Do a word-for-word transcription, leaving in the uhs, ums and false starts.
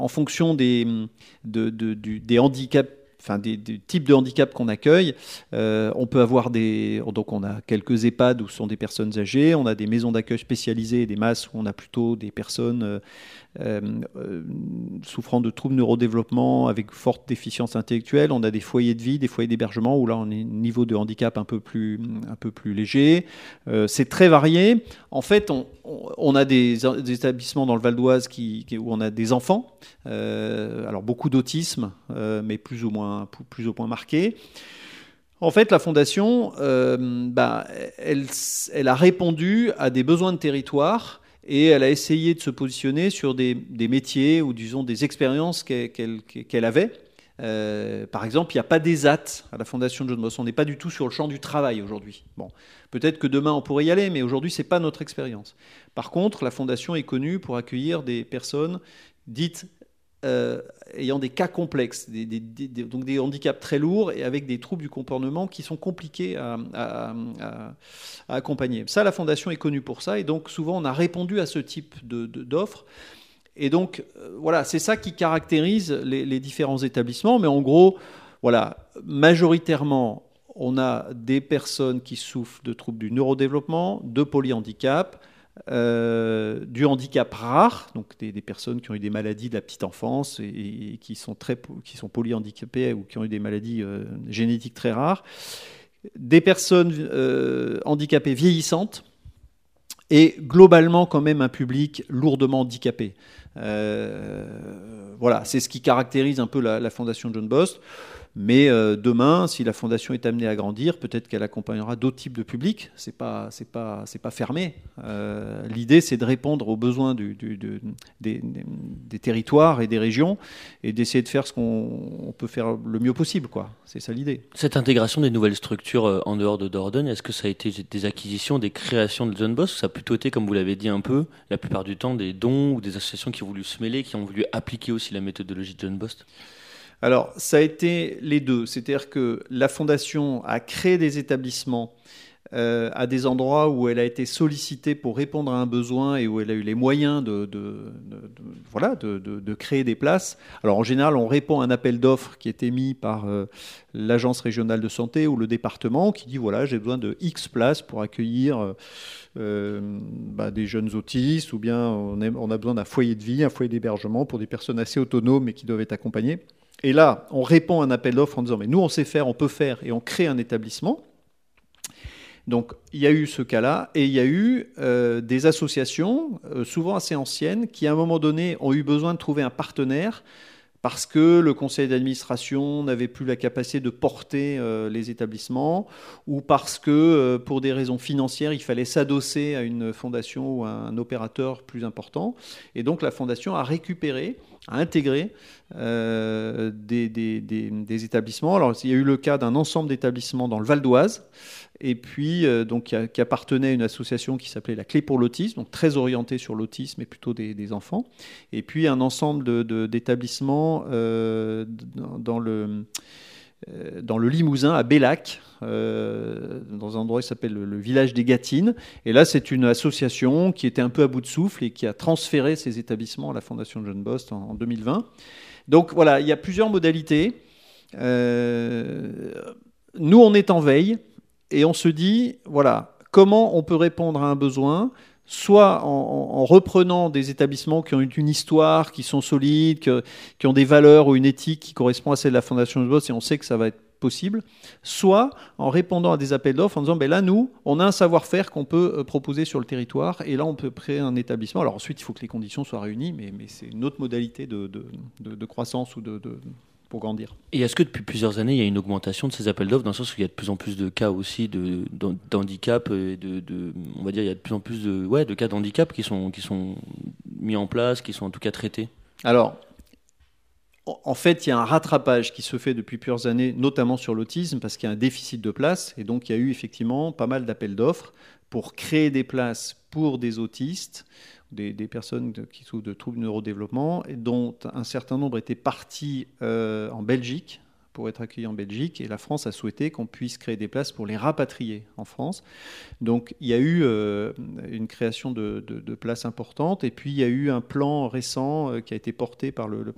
en fonction des, de, de, du, des handicaps, enfin des, des types de handicaps qu'on accueille. Euh, on peut avoir des, donc on a quelques EHPAD où ce sont des personnes âgées, on a des maisons d'accueil spécialisées, des masses où on a plutôt des personnes euh, euh, euh, souffrant de troubles neurodéveloppement avec forte déficience intellectuelle. On a des foyers de vie, des foyers d'hébergement où là on est niveau de handicap un peu plus, un peu plus léger. Euh, c'est très varié. En fait, on, on a des, des établissements dans le Val d'Oise qui, qui, où on a des enfants, euh, alors beaucoup d'autisme, euh, mais plus ou moins, plus ou moins marqué. En fait, la Fondation, euh, bah, elle, elle a répondu à des besoins de territoire et elle a essayé de se positionner sur des, des métiers ou, disons, des expériences qu'elle, qu'elle, qu'elle avait. Euh, par exemple, il n'y a pas d'ESAT à la Fondation John Boss. On n'est pas du tout sur le champ du travail aujourd'hui. Bon, peut-être que demain on pourrait y aller, mais aujourd'hui, ce n'est pas notre expérience. Par contre, la Fondation est connue pour accueillir des personnes dites Euh, ayant des cas complexes, des, des, des, donc des handicaps très lourds et avec des troubles du comportement qui sont compliqués à, à, à, à accompagner. Ça, la Fondation est connue pour ça, et donc souvent on a répondu à ce type de, de, d'offres. Et donc euh, voilà, c'est ça qui caractérise les, les différents établissements. Mais en gros, voilà, majoritairement, on a des personnes qui souffrent de troubles du neurodéveloppement, de polyhandicap, Euh, du handicap rare, donc des, des personnes qui ont eu des maladies de la petite enfance et, et qui sont très, qui sont polyhandicapées ou qui ont eu des maladies euh, génétiques très rares, des personnes euh, handicapées vieillissantes et globalement quand même un public lourdement handicapé. Euh, voilà, c'est ce qui caractérise un peu la, la Fondation John Bost. Mais euh, demain, si la Fondation est amenée à grandir, peut-être qu'elle accompagnera d'autres types de publics. C'est pas, c'est pas, c'est pas fermé. Euh, l'idée, c'est de répondre aux besoins du, du, du, des, des territoires et des régions et d'essayer de faire ce qu'on peut faire le mieux possible, quoi. C'est ça l'idée. Cette intégration des nouvelles structures en dehors de Dordogne, est-ce que ça a été des acquisitions, des créations de John Bost, ou ça a plutôt été, comme vous l'avez dit un peu, la plupart du temps, des dons ou des associations qui ont voulu se mêler, qui ont voulu appliquer aussi la méthodologie de John Bost ? Alors, ça a été les deux. C'est-à-dire que la Fondation a créé des établissements euh, à des endroits où elle a été sollicitée pour répondre à un besoin et où elle a eu les moyens de, de, de, de, voilà, de, de, de créer des places. Alors, en général, on répond à un appel d'offres qui est émis par euh, l'Agence régionale de santé ou le département qui dit, voilà, j'ai besoin de X places pour accueillir euh, bah, des jeunes autistes, ou bien on, est, on a besoin d'un foyer de vie, un foyer d'hébergement pour des personnes assez autonomes et qui doivent être accompagnées. Et là, on répond à un appel d'offres en disant « mais nous, on sait faire, on peut faire », et on crée un établissement. Donc, il y a eu ce cas-là, et il y a eu euh, des associations, euh, souvent assez anciennes, qui, à un moment donné, ont eu besoin de trouver un partenaire parce que le conseil d'administration n'avait plus la capacité de porter euh, les établissements, ou parce que, euh, pour des raisons financières, il fallait s'adosser à une fondation ou à un opérateur plus important. Et donc, la fondation a récupéré, a intégré euh, des, des, des, des établissements. Alors, il y a eu le cas d'un ensemble d'établissements dans le Val d'Oise, et puis euh, donc, qui, a, qui appartenait à une association qui s'appelait la Clé pour l'autisme, donc très orientée sur l'autisme et plutôt des, des enfants. Et puis un ensemble de, de, d'établissements euh, dans, dans, le, euh, dans le Limousin, à Bellac, euh, dans un endroit qui s'appelle le, le village des Gâtines. Et là, c'est une association qui était un peu à bout de souffle et qui a transféré ces établissements à la Fondation John Bost en, en deux mille vingt. Donc voilà, il y a plusieurs modalités. Euh, nous, on est en veille. Et on se dit, voilà, comment on peut répondre à un besoin, soit en, en reprenant des établissements qui ont une histoire, qui sont solides, que, qui ont des valeurs ou une éthique qui correspond à celle de la Fondation John Bost, et on sait que ça va être possible, soit en répondant à des appels d'offres en disant, ben là, nous, on a un savoir-faire qu'on peut proposer sur le territoire, et là, on peut créer un établissement. Alors ensuite, il faut que les conditions soient réunies, mais, mais c'est une autre modalité de, de, de, de croissance ou de... de pour grandir. Et est-ce que depuis plusieurs années, il y a une augmentation de ces appels d'offres, dans le sens où il y a de plus en plus de cas aussi de, d'handicap, et de, de, on va dire, il y a de plus en plus de, ouais, de cas d'handicap qui sont, qui sont mis en place, qui sont en tout cas traités? Alors, en fait, il y a un rattrapage qui se fait depuis plusieurs années, notamment sur l'autisme, parce qu'il y a un déficit de place, et donc il y a eu effectivement pas mal d'appels d'offres pour créer des places pour des autistes, Des, des personnes de, qui souffrent de troubles de neurodéveloppement, et dont un certain nombre étaient partis euh, en Belgique, pour être accueillis en Belgique, et la France a souhaité qu'on puisse créer des places pour les rapatrier en France. Donc il y a eu euh, une création de, de, de places importantes, et puis il y a eu un plan récent euh, qui a été porté par le, le